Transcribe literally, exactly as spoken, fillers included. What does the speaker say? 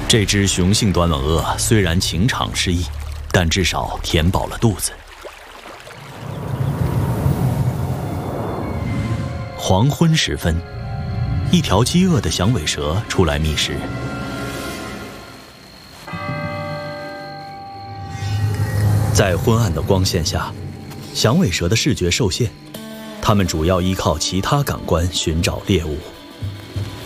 这只雄性短吻鳄虽然情场失意，但至少填饱了肚子。黄昏时分，一条饥饿的响尾蛇出来觅食。在昏暗的光线下，响尾蛇的视觉受限，它们主要依靠其他感官寻找猎物。